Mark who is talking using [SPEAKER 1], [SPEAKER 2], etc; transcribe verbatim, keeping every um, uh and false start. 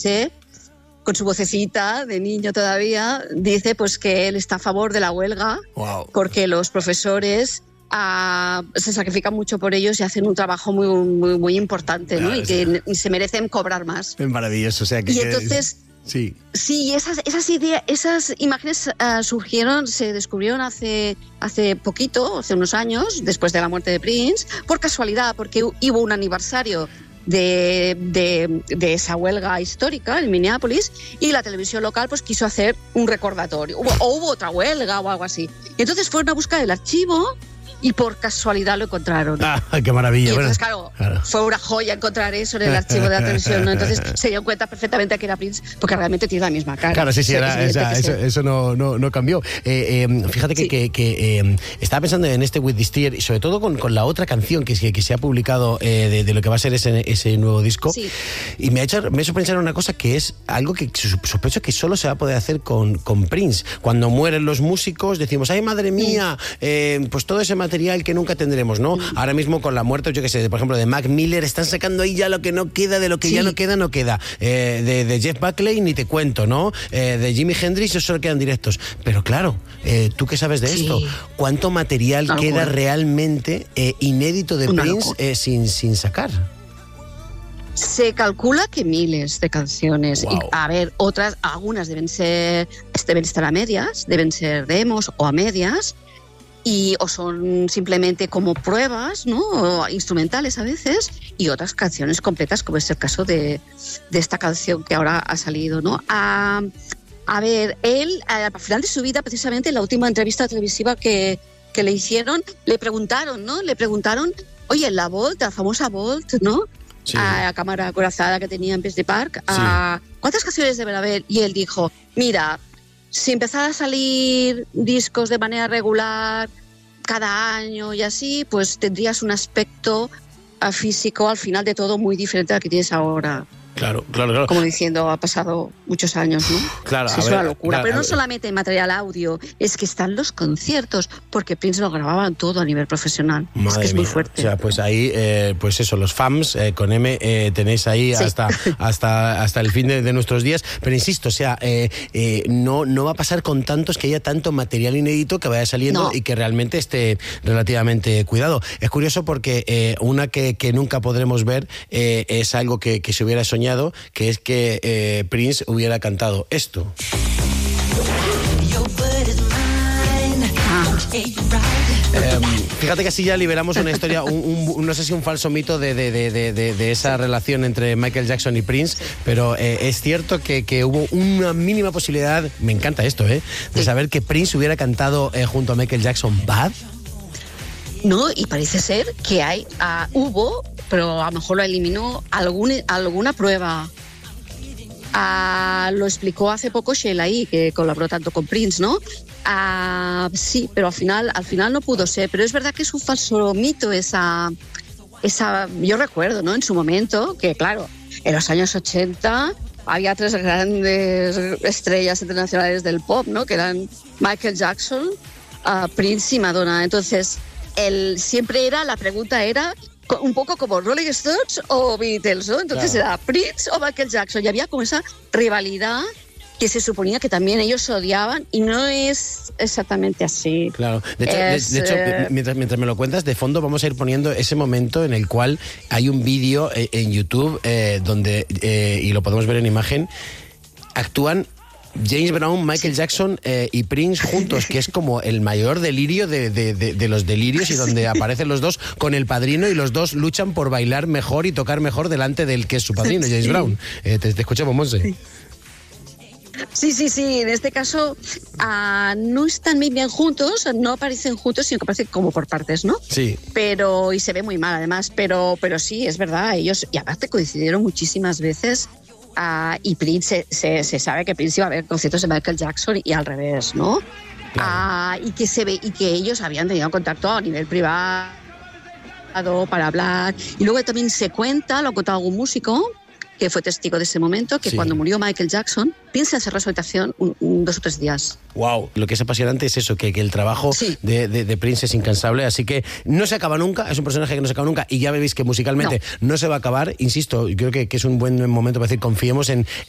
[SPEAKER 1] noche, con su vocecita de niño todavía, dice pues que él está a favor de la huelga,
[SPEAKER 2] wow.
[SPEAKER 1] porque los profesores uh, se sacrifican mucho por ellos y hacen un trabajo muy, muy, muy importante, ¿no?
[SPEAKER 2] Claro,
[SPEAKER 1] Y que sí. se merecen cobrar más.
[SPEAKER 2] Es maravilloso, o sea que...
[SPEAKER 1] Y entonces...
[SPEAKER 2] Sí,
[SPEAKER 1] sí esas, esas ideas, esas imágenes uh, surgieron, se descubrieron hace, hace poquito, hace unos años, después de la muerte de Prince, por casualidad, porque hubo un aniversario de, de, de esa huelga histórica en Minneapolis y la televisión local pues quiso hacer un recordatorio, o, o hubo otra huelga o algo así. Y entonces fueron a buscar el archivo y por casualidad lo encontraron.
[SPEAKER 2] Ah, qué maravilla.
[SPEAKER 1] Y entonces,
[SPEAKER 2] bueno,
[SPEAKER 1] claro,
[SPEAKER 2] claro,
[SPEAKER 1] fue una joya encontrar eso en el archivo de la televisión, ¿no? Entonces se dio cuenta perfectamente que era Prince, porque realmente tiene la misma cara.
[SPEAKER 2] Claro, sí, sí, era,
[SPEAKER 1] es
[SPEAKER 2] esa, eso, eso no, no, no cambió. Eh, eh, fíjate que, sí. que, que eh, estaba pensando en este With This Tear, y sobre todo con, con la otra canción que, que se ha publicado eh, de, de lo que va a ser ese, ese nuevo disco. Sí. Y me ha hecho, me ha hecho pensar en una cosa que es algo que sospecho que solo se va a poder hacer con, con Prince. Cuando mueren los músicos decimos, ay, madre mía, eh, pues todo ese material que nunca tendremos. ¿no? Mm. Ahora mismo con la muerte, yo que sé, por ejemplo, de Mac Miller, están sacando ahí ya lo que no queda, de lo que sí. ya no queda, no queda. Eh, de, de Jeff Buckley ni te cuento, ¿no? Eh, de Jimi Hendrix solo quedan directos. Pero claro, eh, tú que sabes de sí. esto, ¿cuánto material no, queda no. realmente eh, inédito de no, Prince eh, sin, sin sacar?
[SPEAKER 1] Se calcula que miles de canciones. Wow. Y, a ver, otras, algunas deben ser, deben estar a medias, deben ser demos o a medias. Y o son simplemente como pruebas, ¿no? O instrumentales a veces, y otras canciones completas, como es el caso de, de esta canción que ahora ha salido, ¿no? A, a ver, él, al final de su vida, precisamente en la última entrevista televisiva que, que le hicieron, le preguntaron, ¿no? Le preguntaron, oye, la Volt, la famosa Volt, ¿no? Sí. A la cámara acorazada que tenía en Paisley Park, sí. a, ¿cuántas canciones deben haber? Y él dijo, mira, si empezara a salir discos de manera regular cada año y así, pues tendrías un aspecto físico al final de todo muy diferente al que tienes ahora.
[SPEAKER 2] Claro, claro, claro.
[SPEAKER 1] Como diciendo, ha pasado muchos años, ¿no?
[SPEAKER 2] Claro,
[SPEAKER 1] sí,
[SPEAKER 2] a
[SPEAKER 1] es
[SPEAKER 2] ver,
[SPEAKER 1] una locura.
[SPEAKER 2] claro,
[SPEAKER 1] pero no solamente en material audio, es que están los conciertos, porque Prince lo grababan todo a nivel profesional. Madre es que es
[SPEAKER 2] mía.
[SPEAKER 1] muy fuerte.
[SPEAKER 2] O sea, pues ahí, eh, pues eso, los fans eh, con M eh, tenéis ahí sí. hasta, hasta, hasta el fin de, de nuestros días. Pero insisto, o sea, eh, eh, no, no va a pasar con tantos que haya tanto material inédito que vaya saliendo no. y que realmente esté relativamente cuidado. Es curioso porque eh, una que, que nunca podremos ver eh, es algo que, que se hubiera soñado, que es que eh, Prince hubiera cantado esto. Eh, fíjate que así ya liberamos una historia, un, un, no sé si un falso mito de, de, de, de, de esa relación entre Michael Jackson y Prince, pero eh, es cierto que, que hubo una mínima posibilidad, me encanta esto, eh, de saber que Prince hubiera cantado eh, junto a Michael Jackson Bad.
[SPEAKER 1] No, y parece ser que hay, uh, hubo, pero a lo mejor lo eliminó, algún, alguna prueba. Uh, lo explicó hace poco Sheila E., que colaboró tanto con Prince, ¿no? Uh, sí, pero al final, al final no pudo ser. Pero es verdad que es un falso mito esa, esa... Yo recuerdo, ¿no? En su momento, que claro, en los años ochenta había tres grandes estrellas internacionales del pop, ¿no? Que eran Michael Jackson, uh, Prince y Madonna. Entonces, él siempre era, la pregunta era un poco como Rolling Stones o Beatles, ¿no? Entonces claro. Era Prince o Michael Jackson, y había como esa rivalidad que se suponía que también ellos se odiaban, y no es exactamente así.
[SPEAKER 2] Claro, de hecho,
[SPEAKER 1] es,
[SPEAKER 2] de, de hecho
[SPEAKER 1] eh...
[SPEAKER 2] mientras, mientras me lo cuentas, de fondo vamos a ir poniendo ese momento en el cual hay un vídeo en, en YouTube eh, donde, eh, y lo podemos ver en imagen, actúan James Brown, Michael Jackson eh, y Prince juntos, que es como el mayor delirio de, de, de, de los delirios, y donde aparecen los dos con el padrino y los dos luchan por bailar mejor y tocar mejor delante del que es su padrino, James sí. Brown. Eh, te, te escuchamos, Monse.
[SPEAKER 1] Sí. Sí, sí, sí. En este caso uh, no están muy bien juntos, no aparecen juntos, sino que aparecen como por partes, ¿no?
[SPEAKER 2] Sí.
[SPEAKER 1] Pero, y se ve muy mal además, pero, pero sí, es verdad, ellos, y aparte coincidieron muchísimas veces. Uh, y Prince, se, se, se sabe que Prince iba a ver conciertos de Michael Jackson y al revés, ¿no? Claro. Uh, y que se ve, y que ellos habían tenido contacto a nivel privado para hablar. Y luego también se cuenta, lo ha contado algún músico que fue testigo de ese momento, que sí. Cuando murió Michael Jackson, Prince encerró su habitación un, un, dos o tres días.
[SPEAKER 2] Wow, lo que es apasionante es eso, que, que el trabajo sí. de, de, de Prince es incansable, así que no se acaba nunca, es un personaje que no se acaba nunca, y ya veis que musicalmente no, no se va a acabar. Insisto, creo que, que es un buen momento para decir, confiemos en,